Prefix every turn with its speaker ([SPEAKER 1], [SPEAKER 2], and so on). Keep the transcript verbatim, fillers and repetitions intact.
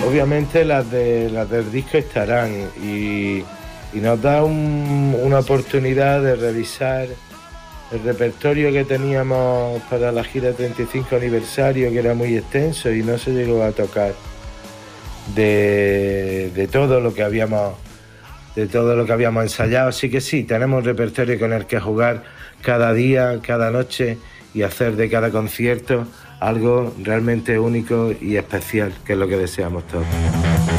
[SPEAKER 1] obviamente las, de, las del disco estarán y, y nos da un, una oportunidad de revisar el repertorio que teníamos para la gira treinta y cinco aniversario, que era muy extenso y no se llegó a tocar de, de todo lo que habíamos de todo lo que habíamos ensayado. Así que sí, tenemos un repertorio con el que jugar cada día, cada noche y hacer de cada concierto algo realmente único y especial, que es lo que deseamos todos.